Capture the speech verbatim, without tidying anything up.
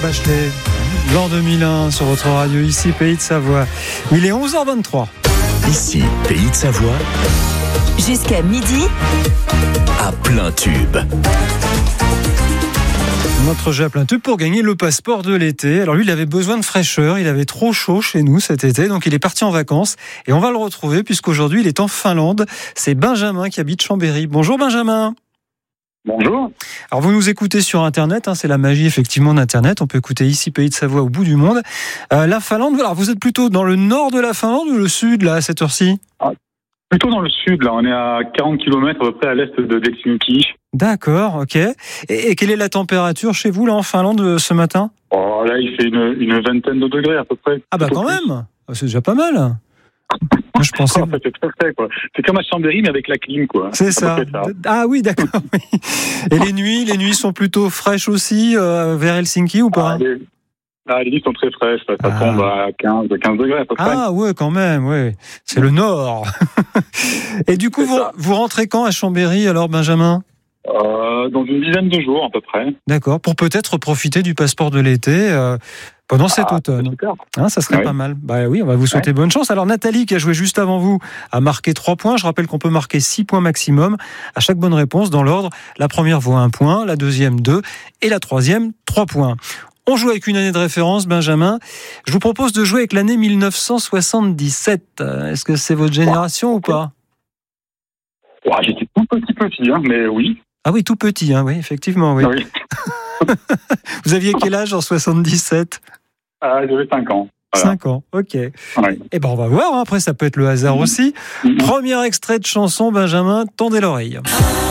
Bachelet, l'an deux mille un sur votre radio, ici Pays de Savoie. Il est onze heures vingt-trois. Ici Pays de Savoie. Jusqu'à midi. À plein tube. Notre jeu à plein tube pour gagner le passeport de l'été. Alors lui, il avait besoin de fraîcheur, il avait trop chaud chez nous cet été, donc il est parti en vacances. Et on va le retrouver puisqu'aujourd'hui, il est en Finlande. C'est Benjamin qui habite Chambéry. Bonjour Benjamin. Bonjour. Alors vous nous écoutez sur Internet, hein, c'est la magie effectivement d'Internet. On peut écouter ici Pays de Savoie au bout du monde. Euh, la Finlande, alors vous êtes plutôt dans le nord de la Finlande ou le sud là à cette heure-ci ? ah, Plutôt dans le sud, là. On est à quarante kilomètres à peu près à l'est de Helsinki. D'accord, ok. Et, et quelle est la température chez vous là en Finlande ce matin ? Oh, là, il fait une, une vingtaine de degrés à peu près. Ah bah quand plus. même, c'est déjà pas mal. Moi, je pensais. Oh, ça fait très frais, quoi. C'est comme à Chambéry mais avec la clim, quoi. C'est ça. ça. Ah oui, d'accord. Oui. Et les nuits, les nuits sont plutôt fraîches aussi euh, vers Helsinki ou pas ? ah, les... Ah, les nuits sont très fraîches, ça, ça ah. tombe à quinze, quinze degrés à peu près. Ah ouais, quand même, ouais. C'est le nord. Et du coup, vous, vous rentrez quand à Chambéry alors, Benjamin ? euh, Dans une dizaine de jours à peu près. D'accord, pour peut-être profiter du passeport de l'été euh, pendant cet ah, automne. Hein, ça serait ouais. pas mal. Bah oui, on va vous souhaiter ouais. bonne chance. Alors Nathalie, qui a joué juste avant vous, a marqué trois points. Je rappelle qu'on peut marquer six points maximum à chaque bonne réponse dans l'ordre. La première vaut un point, la deuxième deux et la troisième trois points. On joue avec une année de référence, Benjamin. Je vous propose de jouer avec l'année mille neuf cent soixante-dix-sept. Est-ce que c'est votre génération ouais. ou pas ? ouais, J'étais tout petit petit, hein, mais oui. Ah oui, tout petit, hein, oui, effectivement, oui. oui. Vous aviez quel âge en soixante-dix-sept ? Ah, j'avais cinq ans. Voilà. cinq ans, ok. Oui. Eh ben, on va voir, hein. Après ça peut être le hasard mmh. aussi. Mmh. Premier extrait de chanson, Benjamin, tendez l'oreille.